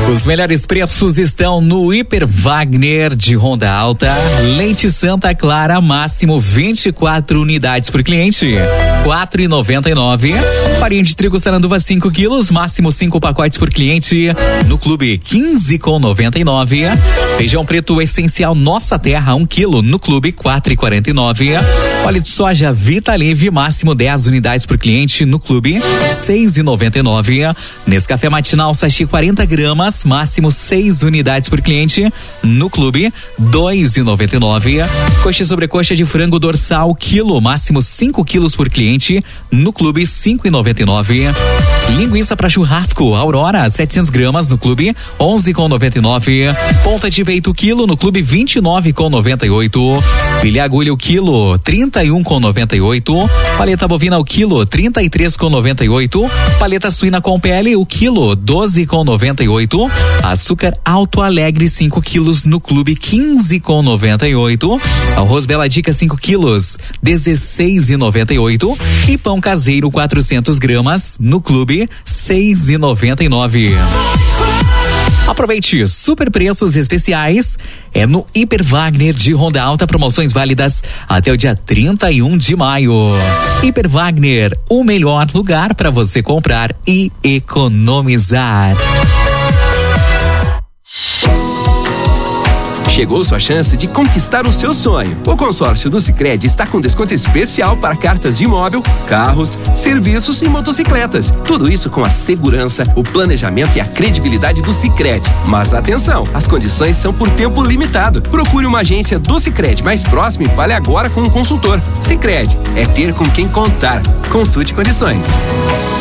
Os melhores preços estão no Hiper Wagner de Ronda Alta. Leite Santa Clara, máximo 24 unidades por cliente, R$4,99. Farinha de trigo Saranduva 5 quilos, máximo 5 pacotes por cliente. No clube, R$15,99. Feijão preto essencial Nossa Terra, 1 quilo. No clube, R$4,49. Óleo de soja Vitalive, máximo 10 unidades por cliente. No clube, R$6,99. Nescafé matinal sachê 40 gramas, máximo 6 unidades por cliente. No clube, R$2,99. Coxa e sobrecoxa de frango dorsal, quilo, máximo 5 quilos por cliente. No clube, R$5,99. Linguiça para churrasco Aurora, 700 gramas. No clube, R$11,99. Ponta de peito, quilo. No clube, R$29,98. Filé agulha, o quilo, R$31,98. Paleta bovina, o quilo, R$33,98. Paleta suína com pele, o quilo, R$12,98. Açúcar Alto Alegre 5 quilos. No clube, R$15,98. Arroz Bela Dica 5 quilos, R$16,98. E pão caseiro 400 gramas. No clube, R$6,99. Aproveite super preços especiais. É no Hiper Wagner de Ronda Alta, promoções válidas até o dia 31 de maio. Hiper Wagner, o melhor lugar para você comprar e economizar. Chegou sua chance de conquistar o seu sonho. O consórcio do Sicredi está com desconto especial para cartas de imóvel, carros, serviços e motocicletas. Tudo isso com a segurança, o planejamento e a credibilidade do Sicredi. Mas atenção, as condições são por tempo limitado. Procure uma agência do Sicredi mais próxima e fale agora com um consultor. Sicredi é ter com quem contar. Consulte condições.